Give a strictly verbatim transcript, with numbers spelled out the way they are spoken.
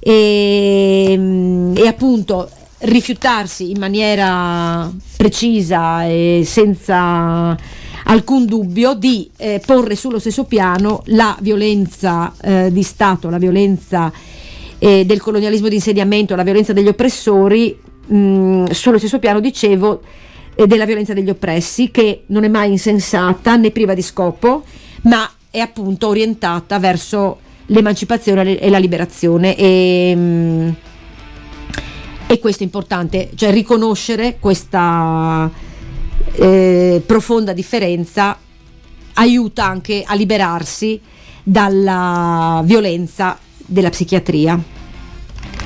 e, e appunto rifiutarsi in maniera precisa e senza alcun dubbio di eh, porre sullo stesso piano la violenza eh, di Stato, la violenza eh, del colonialismo di insediamento, la violenza degli oppressori mh, sullo stesso piano, dicevo, eh, della violenza degli oppressi, che non è mai insensata né priva di scopo, ma è appunto orientata verso l'emancipazione e la liberazione, e, mh, e questo è importante, cioè riconoscere questa eh, profonda differenza aiuta anche a liberarsi dalla violenza della psichiatria.